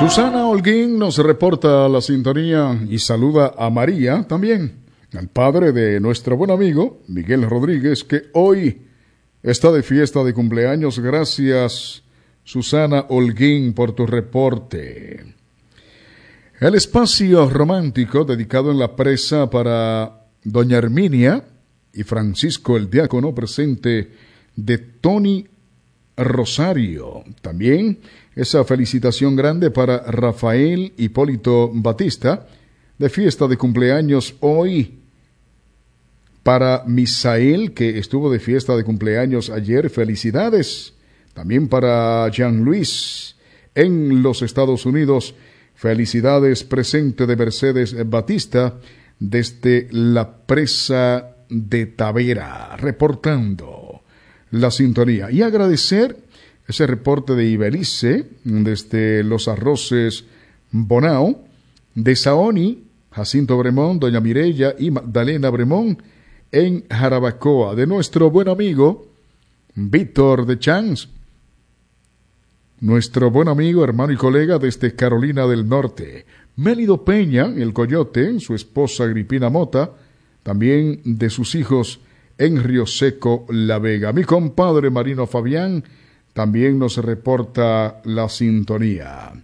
Susana Holguín nos reporta la sintonía y saluda a María también, al padre de nuestro buen amigo Miguel Rodríguez, que hoy está de fiesta de cumpleaños. Gracias, Susana Holguín, por tu reporte. El espacio romántico dedicado en la presa para doña Herminia y Francisco el diácono, presente de Tony Rosario. También esa felicitación grande para Rafael Hipólito Batista, de fiesta de cumpleaños hoy. Para Misael, que estuvo de fiesta de cumpleaños ayer, felicidades. También para Jean Luis en los Estados Unidos, felicidades, presente de Mercedes Batista desde la presa de Tavera, reportando la sintonía. Y agradecer ese reporte de Ibelice desde Los Arroces Bonao, de Saoni, Jacinto Bremón, doña Mireya y Magdalena Bremón en Jarabacoa, de nuestro buen amigo Víctor de Chans, nuestro buen amigo, hermano y colega desde Carolina del Norte, Mélido Peña, el Coyote, su esposa Agripina Mota, también de sus hijos en Río Seco, La Vega. Mi compadre Marino Fabián también nos reporta la sintonía.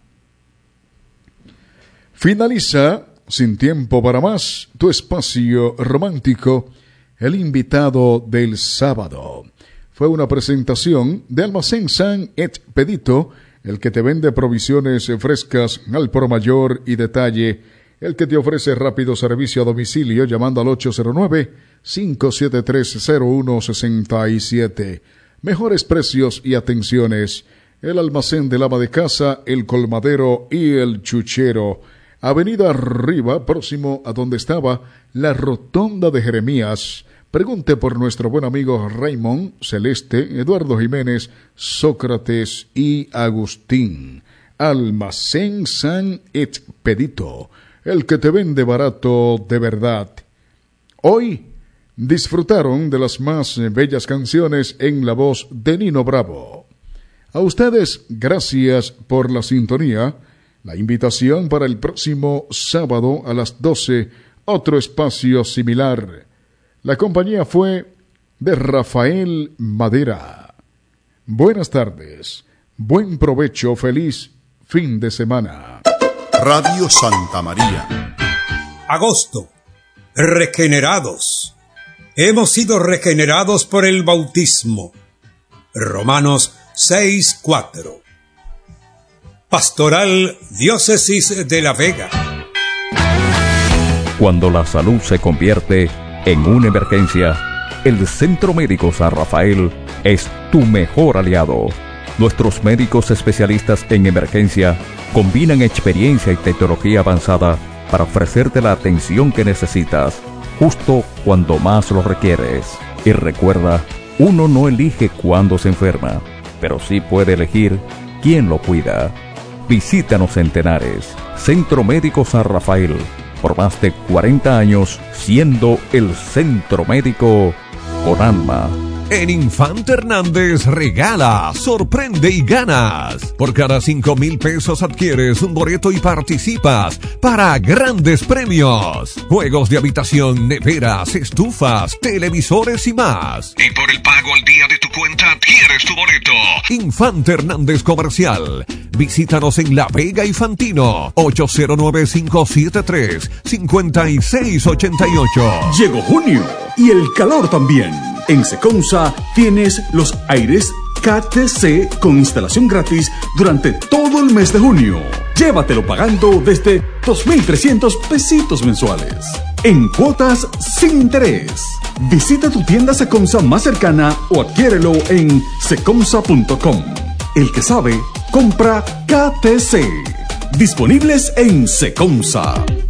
Finaliza, sin tiempo para más, tu espacio romántico, el invitado del sábado. Fue una presentación de Almacén San Expedito, el que te vende provisiones frescas al por mayor y detalle, el que te ofrece rápido servicio a domicilio llamando al 809-573-0167. Mejores precios y atenciones. El almacén del ama de casa, el colmadero y el chuchero. Avenida Arriba, próximo a donde estaba la rotonda de Jeremías. Pregunte por nuestro buen amigo Raymond, Celeste, Eduardo Jiménez, Sócrates y Agustín. Almacén San Expedito, el que te vende barato de verdad. Hoy disfrutaron de las más bellas canciones en la voz de Nino Bravo. A ustedes, gracias por la sintonía. La invitación para el próximo sábado a las 12, otro espacio similar. La compañía fue de Rafael Madera. Buenas tardes, buen provecho, feliz fin de semana. Radio Santa María. Agosto. Regenerados. Hemos sido regenerados por el bautismo. Romanos 6:4. Pastoral Diócesis de La Vega. Cuando la salud se convierte en una emergencia, el Centro Médico San Rafael es tu mejor aliado. Nuestros médicos especialistas en emergencia combinan experiencia y tecnología avanzada para ofrecerte la atención que necesitas, justo cuando más lo requieres. Y recuerda, uno no elige cuándo se enferma, pero sí puede elegir quién lo cuida. Visítanos en Tenares, Centro Médico San Rafael, por más de 40 años siendo el centro médico con alma. En Infante Hernández regala, sorprende y ganas. Por cada 5,000 pesos adquieres un boleto y participas para grandes premios. Juegos de habitación, neveras, estufas, televisores y más. Y por el pago al día de tu cuenta adquieres tu boleto. Infante Hernández Comercial. Visítanos en La Vega y Fantino. 809-573-5688. Llegó junio y el calor también. En Seconsa tienes los aires KTC con instalación gratis durante todo el mes de junio. Llévatelo pagando desde 2,300 pesitos mensuales, en cuotas sin interés. Visita tu tienda Seconsa más cercana o adquiérelo en seconsa.com. El que sabe, compra KTC. Disponibles en Seconsa.